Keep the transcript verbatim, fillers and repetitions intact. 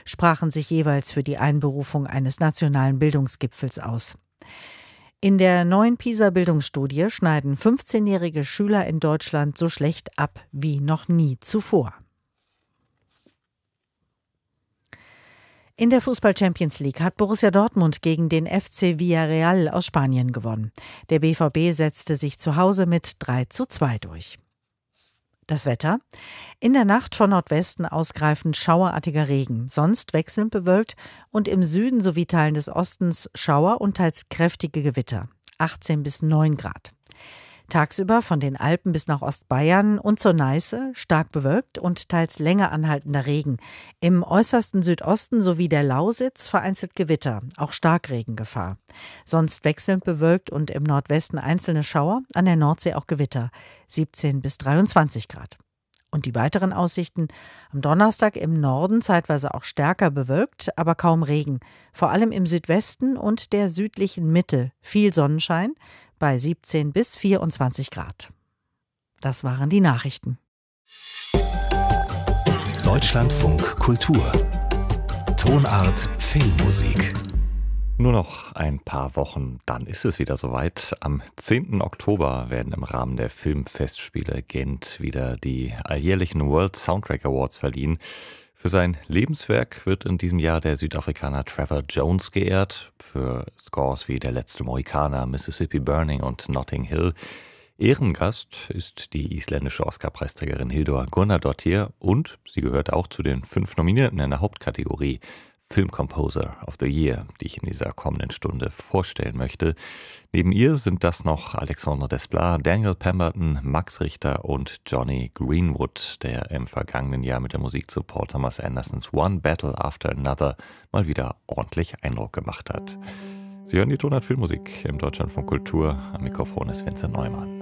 sprachen sich jeweils für die Einberufung eines nationalen Bildungsgipfels aus. In der neuen PISA-Bildungsstudie schneiden fünfzehnjährige Schüler in Deutschland so schlecht ab wie noch nie zuvor. In der Fußball-Champions League hat Borussia Dortmund gegen den F C Villarreal aus Spanien gewonnen. Der B V B setzte sich zu Hause mit drei zu zwei durch. Das Wetter: In der Nacht von Nordwesten ausgreifend schauerartiger Regen, sonst wechselnd bewölkt und im Süden sowie Teilen des Ostens Schauer und teils kräftige Gewitter. achtzehn bis neun Grad. Tagsüber von den Alpen bis nach Ostbayern und zur Neiße stark bewölkt und teils länger anhaltender Regen. Im äußersten Südosten sowie der Lausitz vereinzelt Gewitter, auch Starkregengefahr. Sonst wechselnd bewölkt und im Nordwesten einzelne Schauer, an der Nordsee auch Gewitter, siebzehn bis dreiundzwanzig Grad. Und die weiteren Aussichten: Am Donnerstag im Norden zeitweise auch stärker bewölkt, aber kaum Regen. Vor allem im Südwesten und der südlichen Mitte viel Sonnenschein bei siebzehn bis vierundzwanzig Grad. Das waren die Nachrichten. Deutschlandfunk Kultur. Tonart Filmmusik. Nur noch ein paar Wochen, dann ist es wieder soweit. Am zehnten Oktober werden im Rahmen der Filmfestspiele Gent wieder die alljährlichen World Soundtrack Awards verliehen. Für sein Lebenswerk wird in diesem Jahr der Südafrikaner Trevor Jones geehrt, für Scores wie Der letzte Mohikaner, Mississippi Burning und Notting Hill. Ehrengast ist die isländische Oscar-Preisträgerin Hildur Guðnadóttir und sie gehört auch zu den fünf Nominierten in der Hauptkategorie Film Composer of the Year, die ich in dieser kommenden Stunde vorstellen möchte. Neben ihr sind das noch Alexandre Desplat, Daniel Pemberton, Max Richter und Jonny Greenwood, der im vergangenen Jahr mit der Musik zu Paul Thomas Andersons One Battle After Another mal wieder ordentlich Eindruck gemacht hat. Sie hören die Tonart Filmmusik im Deutschlandfunk Kultur. Am Mikrofon ist Vincent Neumann.